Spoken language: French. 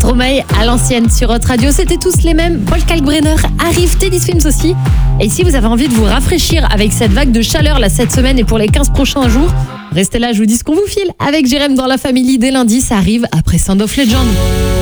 Stromae à l'ancienne sur Hot Radio. C'était tous les mêmes. Paul Kalkbrenner arrive, Teddy Swims aussi. Et si vous avez envie de vous rafraîchir avec cette vague de chaleur là cette semaine et pour les 15 prochains jours, restez là, je vous dis ce qu'on vous file. Avec Jérém dans la famille dès lundi, ça arrive après Sound of Legend.